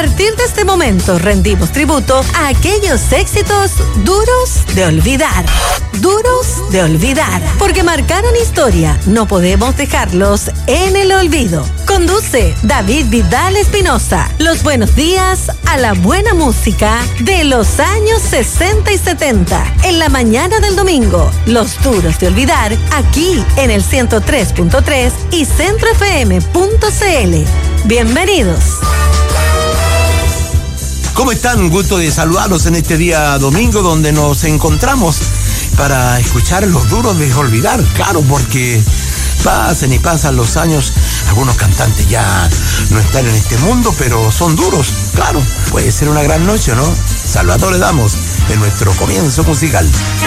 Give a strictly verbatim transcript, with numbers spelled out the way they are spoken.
partir de este momento rendimos tributo a aquellos éxitos duros de olvidar. Duros de olvidar. Porque marcaron historia. No podemos dejarlos en el olvido. Conduce David Vidal Espinosa. Los buenos días a la buena música de los años sesenta y setenta. En la mañana del domingo. Los duros de olvidar aquí en el ciento tres punto tres y centro f m punto c l. Bienvenidos. ¿Cómo están? Gusto de saludarlos en este día domingo donde nos encontramos para escuchar los duros de olvidar. Claro, porque pasan y pasan los años, algunos cantantes ya no están en este mundo, pero son duros. Claro, puede ser una gran noche, ¿no? Salvador le damos en nuestro comienzo musical.